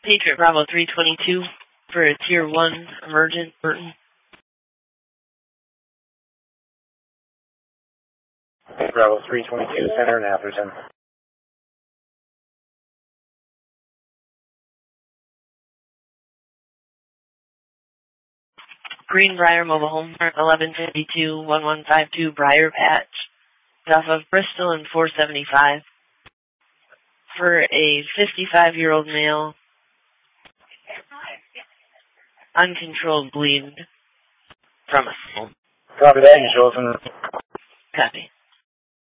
Patriot Bravo 322 for a Tier 1 emergent, Burton. Bravo 322, center in Atherton. Greenbrier Mobile Home Park 1152-1152 Briar Patch, off of Bristol and 475, for a 55-year-old male, uncontrolled bleed from a home. Copy that, you Jolson. Copy.